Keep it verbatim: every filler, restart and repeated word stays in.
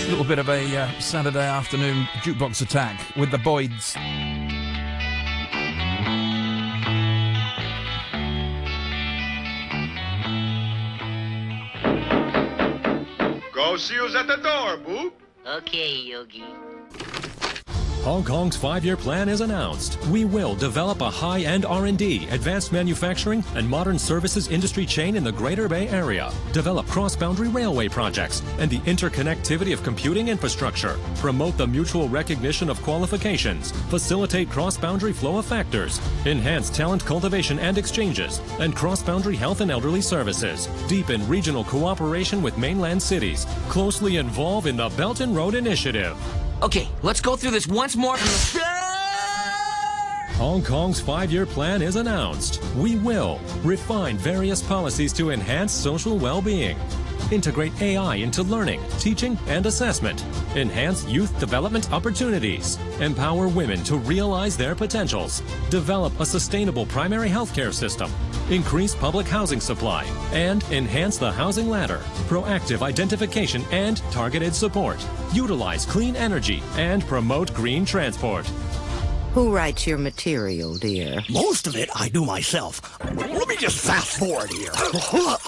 A little bit of a uh, Saturday afternoon jukebox attack with the Boyds. Go see who's at the door, Boop. Okay, Yogi. Hong Kong's five-year plan is announced. We will develop a high-end R and D, advanced manufacturing, and modern services industry chain in the Greater Bay Area. Develop cross-boundary railway projects and the interconnectivity of computing infrastructure. Promote the mutual recognition of qualifications. Facilitate cross-boundary flow of factors. Enhance talent cultivation and exchanges. And cross-boundary health and elderly services. Deepen regional cooperation with mainland cities. Closely involve in the Belt and Road Initiative. Okay, let's go through this once more from the start. Hong Kong's five-year plan is announced. We will refine various policies to enhance social well-being, integrate A I into learning, teaching, and assessment, enhance youth development opportunities, empower women to realize their potentials, develop a sustainable primary healthcare system, increase public housing supply, and enhance the housing ladder, proactive identification and targeted support, utilize clean energy, and promote green transport. Who writes your material, dear? Most of it I do myself. Let me just fast forward here.